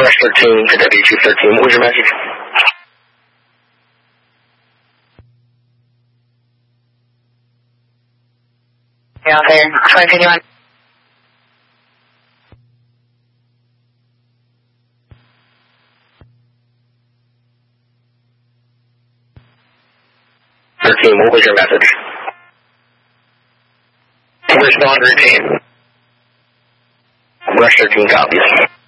Rush 13 to W213. What was your message? You're out there. 2051. What was your message? Respond routine. Rush 13 copies.